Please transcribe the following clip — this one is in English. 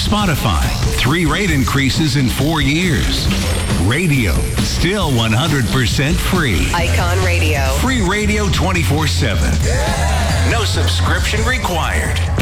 Spotify, 3 rate increases in 4 years. Radio, still 100% free. Icon Radio. Free radio 24/7. No subscription required.